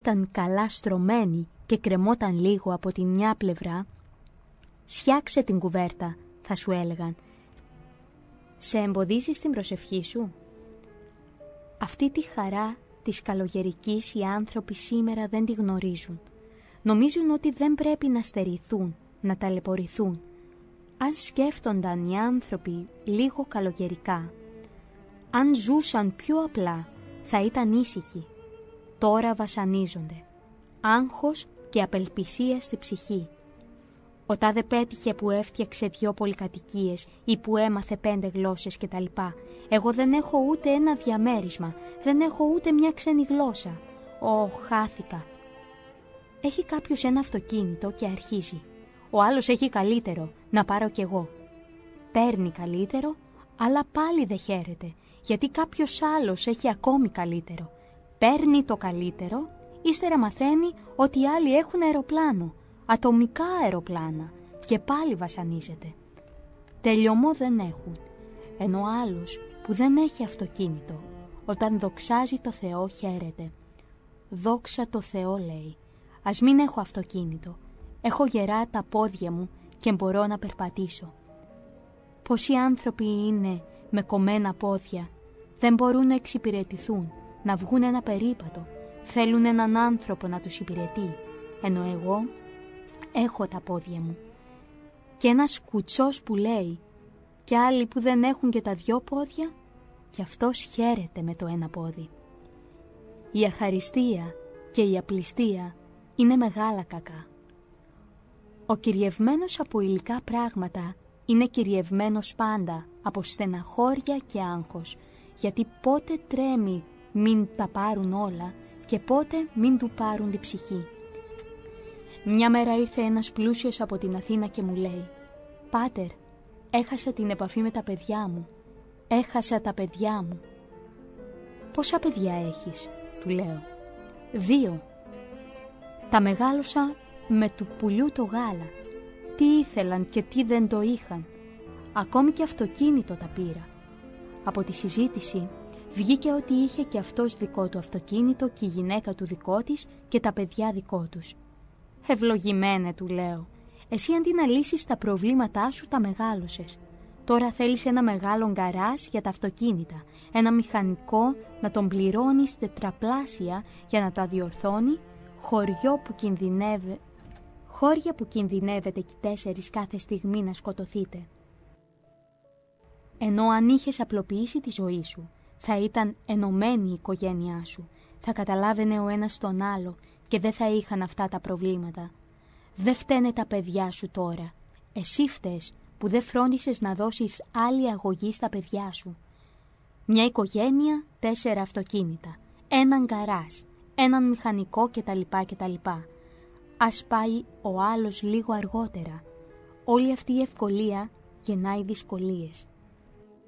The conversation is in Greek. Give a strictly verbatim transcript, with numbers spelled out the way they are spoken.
ήταν καλά στρωμένη και κρεμόταν λίγο από τη μια πλευρά, «Σιάξε την κουβέρτα», θα σου έλεγαν. «Σε εμποδίζει στην προσευχή σου?» Αυτή τη χαρά της καλογερικής οι άνθρωποι σήμερα δεν τη γνωρίζουν. Νομίζουν ότι δεν πρέπει να στερηθούν, να ταλαιπωρηθούν. Αν σκέφτονταν οι άνθρωποι λίγο καλογερικά, αν ζούσαν πιο απλά, θα ήταν ήσυχοι. Τώρα βασανίζονται. Άγχος και απελπισία στη ψυχή. Ο τάδε πέτυχε που έφτιαξε δυο πολυκατοικίες ή που έμαθε πέντε γλώσσες κτλ. Εγώ δεν έχω ούτε ένα διαμέρισμα, δεν έχω ούτε μια ξένη γλώσσα. Ω, χάθηκα. Έχει κάποιος ένα αυτοκίνητο και αρχίζει. Ο άλλος έχει καλύτερο, να πάρω κι εγώ. Παίρνει καλύτερο, αλλά πάλι δεν χαίρεται, γιατί κάποιος άλλος έχει ακόμη καλύτερο. Παίρνει το καλύτερο, ύστερα μαθαίνει ότι οι άλλοι έχουν αεροπλάνο, ατομικά αεροπλάνα, και πάλι βασανίζεται. Τελειωμό δεν έχουν, ενώ άλλος που δεν έχει αυτοκίνητο, όταν δοξάζει το Θεό χαίρεται. «Δόξα το Θεό», λέει, «ας μην έχω αυτοκίνητο, έχω γερά τα πόδια μου και μπορώ να περπατήσω». Πόσοι άνθρωποι είναι με κομμένα πόδια, δεν μπορούν να εξυπηρετηθούν, να βγουν ένα περίπατο, θέλουν έναν άνθρωπο να τους υπηρετεί, ενώ εγώ έχω τα πόδια μου. Και ένας κουτσός που λέει, και άλλοι που δεν έχουν και τα δυο πόδια, και αυτός χαίρεται με το ένα πόδι. Η αχαριστία και η απληστία είναι μεγάλα κακά. Ο κυριευμένος από υλικά πράγματα είναι κυριευμένος πάντα από στεναχώρια και άγχος, γιατί πότε τρέμει μην τα πάρουν όλα και πότε μην του πάρουν την ψυχή. Μια μέρα ήρθε ένας πλούσιος από την Αθήνα και μου λέει, «Πάτερ, έχασα την επαφή με τα παιδιά μου, έχασα τα παιδιά μου». «Πόσα παιδιά έχεις?» του λέω. «Δύο. Τα μεγάλωσα με του πουλιού το γάλα. Τι ήθελαν και τι δεν το είχαν. Ακόμη και αυτοκίνητο τα πήρα». Από τη συζήτηση βγήκε ότι είχε και αυτός δικό του αυτοκίνητο και η γυναίκα του δικό της και τα παιδιά δικό τους. «Ευλογημένε», του λέω, «εσύ αντί να λύσεις τα προβλήματά σου τα μεγάλωσες. Τώρα θέλεις ένα μεγάλο γκαράζ για τα αυτοκίνητα, ένα μηχανικό να τον πληρώνεις τετραπλάσια για να τα διορθώνει, χωριό που κινδυνεύε... χώρια που κινδυνεύετε κι τέσσερις κάθε στιγμή να σκοτωθείτε. Ενώ αν είχες απλοποιήσει τη ζωή σου, θα ήταν ενωμένη η οικογένειά σου, θα καταλάβαινε ο ένας τον άλλο και δεν θα είχαν αυτά τα προβλήματα. Δεν φταίνε τα παιδιά σου τώρα. Εσύ φταίς που δεν φρόντισες να δώσεις άλλη αγωγή στα παιδιά σου. Μια οικογένεια, τέσσερα αυτοκίνητα, έναν γκαράζ, έναν μηχανικό κτλ. κτλ. Ας πάει ο άλλος λίγο αργότερα. Όλη αυτή η ευκολία γεννάει δυσκολίες.